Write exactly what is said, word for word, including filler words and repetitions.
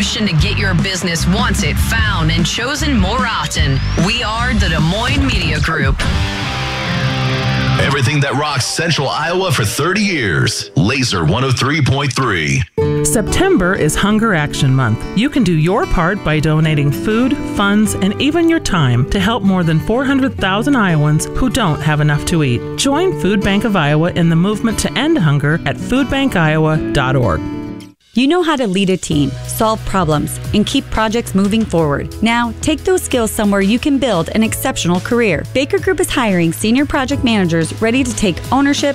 solution to get your business wanted, found, and chosen more often. We are the Des Moines Media Group. Everything that rocks Central Iowa for thirty years. Laser one oh three point three. September is Hunger Action Month. You can do your part by donating food, funds, and even your time to help more than four hundred thousand Iowans who don't have enough to eat. Join Food Bank of Iowa in the movement to end hunger at food bank iowa dot org. You know how to lead a team, solve problems, and keep projects moving forward. Now, take those skills somewhere you can build an exceptional career. Baker Group is hiring senior project managers ready to take ownership